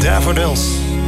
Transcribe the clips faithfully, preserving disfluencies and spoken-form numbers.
Daffodils.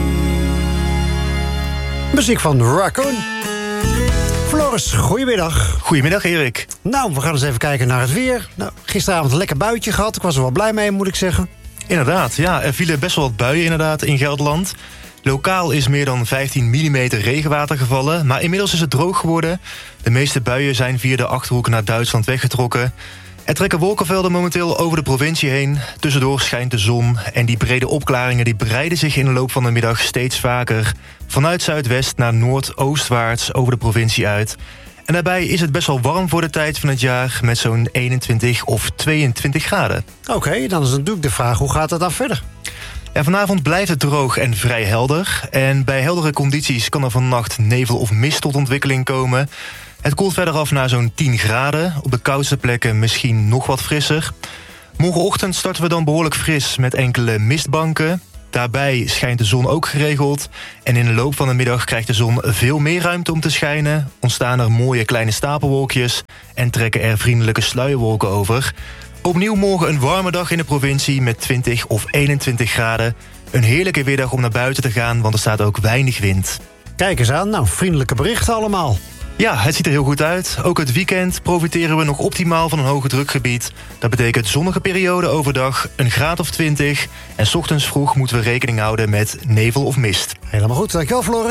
Muziek van Raccoon. Floris, goedemiddag. Goedemiddag, Erik. Nou, we gaan eens even kijken naar het weer. Nou, gisteravond een lekker buitje gehad. Ik was er wel blij mee, moet ik zeggen. Inderdaad, ja. Er vielen best wel wat buien inderdaad in Gelderland. Lokaal is meer dan vijftien millimeter regenwater gevallen, maar inmiddels is het droog geworden. De meeste buien zijn via de Achterhoek naar Duitsland weggetrokken. Er trekken wolkenvelden momenteel over de provincie heen. Tussendoor schijnt de zon en die brede opklaringen die breiden zich in de loop van de middag steeds vaker vanuit zuidwest naar noordoostwaarts over de provincie uit. En daarbij is het best wel warm voor de tijd van het jaar met zo'n eenentwintig of tweeëntwintig graden. Oké, okay, dan is natuurlijk de vraag, hoe gaat het dan verder? Ja, vanavond blijft het droog en vrij helder. En bij heldere condities kan er vannacht nevel of mist tot ontwikkeling komen. Het koelt verder af naar zo'n tien graden. Op de koudste plekken misschien nog wat frisser. Morgenochtend starten we dan behoorlijk fris met enkele mistbanken. Daarbij schijnt de zon ook geregeld. En in de loop van de middag krijgt de zon veel meer ruimte om te schijnen. Ontstaan er mooie kleine stapelwolkjes. En trekken er vriendelijke sluierwolken over. Opnieuw morgen een warme dag in de provincie met twintig of eenentwintig graden. Een heerlijke weerdag om naar buiten te gaan, want er staat ook weinig wind. Kijk eens aan, nou, vriendelijke berichten allemaal. Ja, het ziet er heel goed uit. Ook het weekend profiteren we nog optimaal van een hoge drukgebied. Dat betekent zonnige periode overdag, een graad of twintig. En 's ochtends vroeg moeten we rekening houden met nevel of mist. Helemaal goed, dankjewel Floris.